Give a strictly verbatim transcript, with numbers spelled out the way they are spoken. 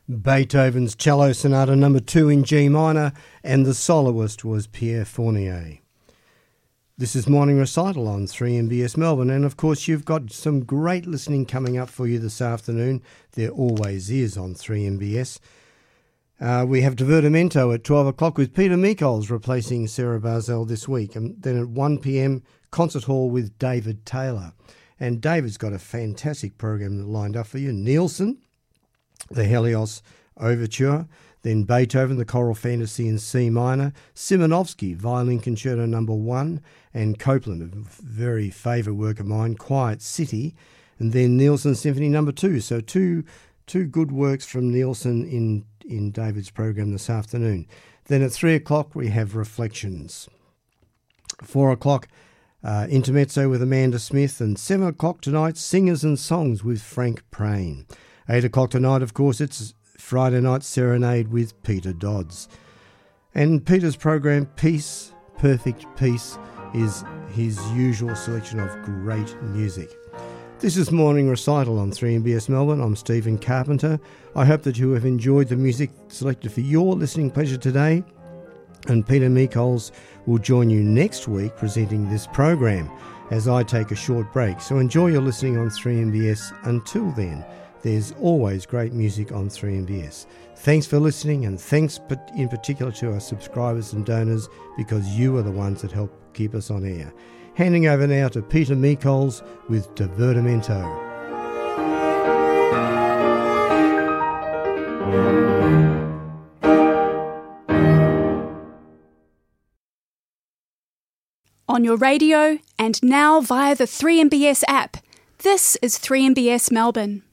Beethoven's Cello Sonata number two in G minor, and the soloist was Pierre Fournier. This is Morning Recital on three M B S Melbourne, and of course you've got some great listening coming up for you this afternoon. There always is on three M B S. Uh, we have Divertimento at twelve o'clock with Peter Mikols replacing Sarah Barzell this week, and then at one p.m. Concert Hall with David Taylor. And David's got a fantastic program lined up for you. Nielsen, the Helios Overture, then Beethoven, the Choral Fantasy in C minor, Simonovsky, Violin Concerto number one, and Copland, a very favourite work of mine, Quiet City, and then Nielsen Symphony number two. So two two good works from Nielsen in, in David's program this afternoon. Then at three o'clock we have Reflections. Four o'clock, uh, Intermezzo with Amanda Smith, and seven o'clock tonight, Singers and Songs with Frank Prain. Eight o'clock tonight, of course, it's Friday Night Serenade with Peter Dodds. And Peter's program, Peace, Perfect Peace, is his usual selection of great music. This is Morning Recital on three M B S Melbourne. I'm Stephen Carpenter. I hope that you have enjoyed the music selected for your listening pleasure today. And Peter Mikols will join you next week presenting this program as I take a short break. So enjoy your listening on three M B S. Until then, there's always great music on three M B S. Thanks for listening, and thanks in particular to our subscribers and donors, because you are the ones that help keep us on air. Handing over now to Peter Mikols with Divertimento. On your radio and now via the three M B S app, this is three M B S Melbourne.